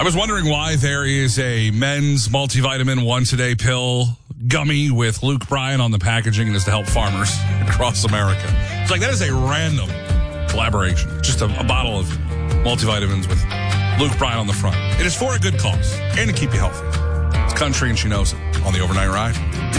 I was wondering why there is a men's multivitamin once-a-day pill gummy with Luke Bryan on the packaging and is to help farmers across America. It's like that is a random collaboration. Just a bottle of multivitamins with Luke Bryan on the front. It is for a good cause and to keep you healthy. It's country and she knows it on the Overnight Ride.